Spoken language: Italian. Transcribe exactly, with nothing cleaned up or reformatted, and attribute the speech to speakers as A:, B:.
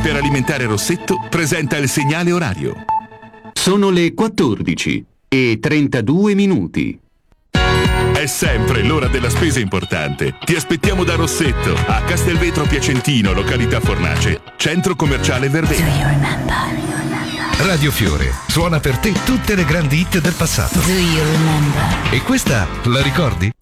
A: Iperalimentare Rossetto presenta il segnale orario.
B: Sono le quattordici e trentadue minuti.
A: È sempre l'ora della spesa importante. Ti aspettiamo da Rossetto, a Castelvetro Piacentino, località Fornace, centro commerciale Verdena.
C: Radio Fiore suona per te tutte le grandi hit del passato.
D: Do you remember?
C: E questa la ricordi?